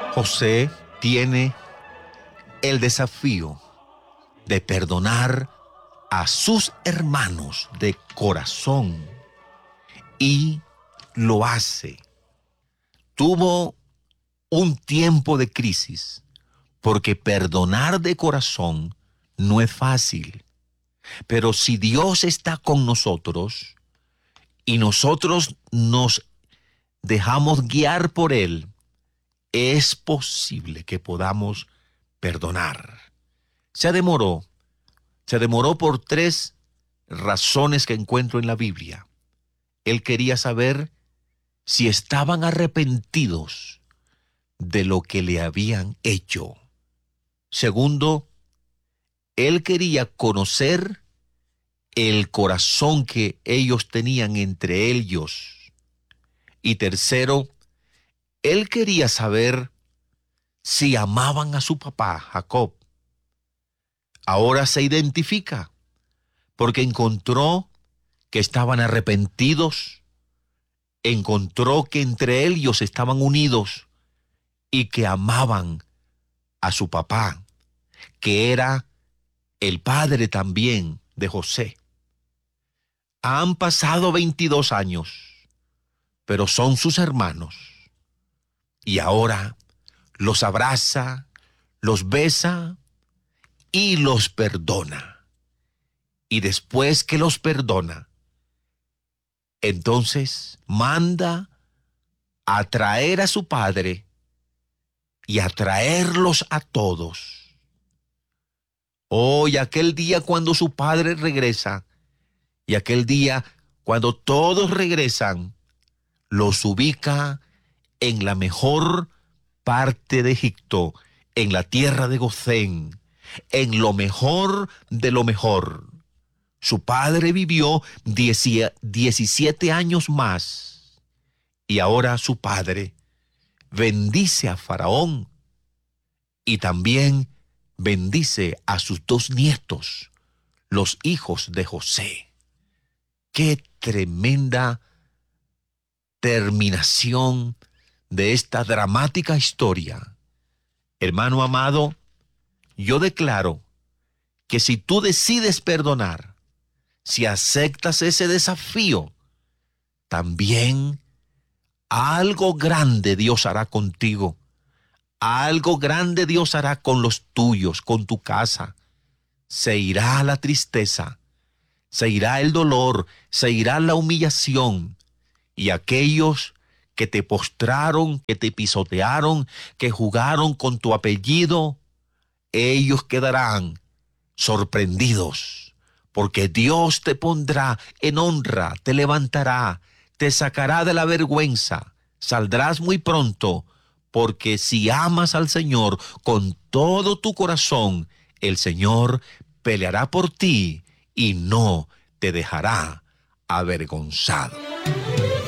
José tiene el desafío de perdonar a sus hermanos de corazón y lo hace. Tuvo un tiempo de crisis porque perdonar de corazón no es fácil. Pero si Dios está con nosotros y nosotros nos dejamos guiar por Él, es posible que podamos perdonar. Se demoró por tres razones que encuentro en la Biblia. Él quería saber si estaban arrepentidos de lo que le habían hecho. Segundo, él quería conocer el corazón que ellos tenían entre ellos. Y tercero, él quería saber si amaban a su papá, Jacob. Ahora se identifica porque encontró que estaban arrepentidos, encontró que entre ellos estaban unidos y que amaban a su papá, que era el padre también de José. Han pasado 22 años, pero son sus hermanos. Y ahora los abraza, los besa y los perdona. Y después que los perdona, entonces manda a traer a su padre y a traerlos a todos. Hoy, aquel día cuando su padre regresa, y aquel día cuando todos regresan, los ubica en la mejor parte de Egipto, en la tierra de Gosén, en lo mejor de lo mejor. Su padre vivió 17 años más, y ahora su padre bendice a Faraón y también bendice a sus dos nietos, los hijos de José. ¡Qué tremenda terminación de esta dramática historia! Hermano amado, yo declaro que si tú decides perdonar, si aceptas ese desafío, también algo grande Dios hará contigo. Algo grande Dios hará con los tuyos, con tu casa. Se irá la tristeza, se irá el dolor, se irá la humillación. Y aquellos que te postraron, que te pisotearon, que jugaron con tu apellido, ellos quedarán sorprendidos, porque Dios te pondrá en honra, te levantará, te sacará de la vergüenza, saldrás muy pronto, porque si amas al Señor con todo tu corazón, el Señor peleará por ti y no te dejará avergonzado.